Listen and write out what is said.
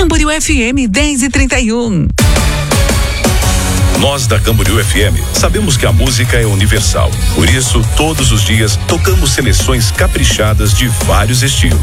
Camboriú FM 10h31. Nós da Camboriú FM sabemos que a música é universal. Por isso, todos os dias tocamos seleções caprichadas de vários estilos.